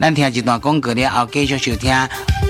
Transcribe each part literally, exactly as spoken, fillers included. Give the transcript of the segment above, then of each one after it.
咱听一段广告了后，继续收听。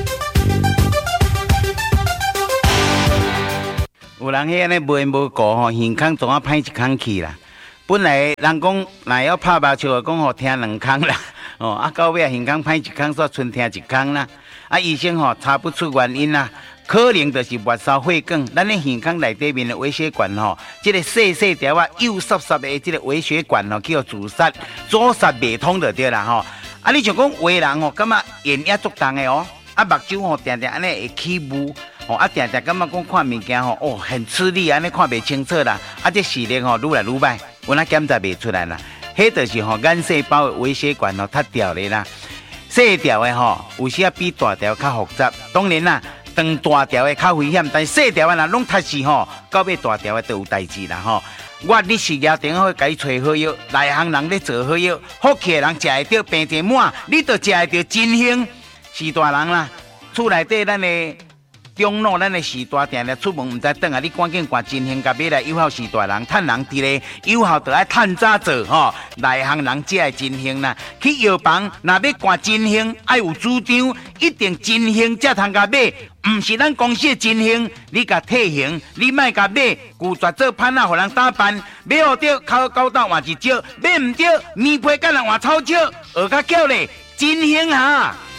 有人迄安尼卖无顾吼，耳孔总啊歹一空去啦。本来人讲若要拍麻将，讲吼听两空啦，哦啊到尾耳孔歹一空，煞剩听一空啦。啊医生吼查不出原因啦。可能就是末梢血管，咱的耳孔内底面的微血管吼，这个细细条啊幼细细的这个微血管吼，叫阻塞，阻塞未通就对啦吼。啊，你像讲有的人吼，感觉眼压足重的哦，啊目睭吼定定安尼会起雾，吼啊定定感觉讲看物件吼，哦很吃力，安尼看袂清楚啦，啊这视力吼愈来愈歹，有哪检查袂出来啦？迄就是吼眼细胞的微血管吼塌掉咧啦，细条的吼有时啊比大条较复杂，当然啦。长大条的较危险，但细条的若拢塌死吼，到尾大条的都有代志啦吼。我你事业顶好，该找好药，内行人咧做好药，福气的人食会到，病得满，你就食会到真兴。是大人啦，厝内底咱的中老，咱的士大定定出门唔知转啊，你赶紧挂真兴，甲买来有效是大人，趁人伫咧有效就爱趁早做吼。内行人才会真兴啦，去药房若要挂真兴，爱有主张，一定真兴才通甲买。唔是咱公司的真兴，你甲退行，你莫甲买，拒绝做歹仔，互人打扮，买好着口高斗换一招，买唔着面皮甲人换草招，学甲叫咧真兴哈。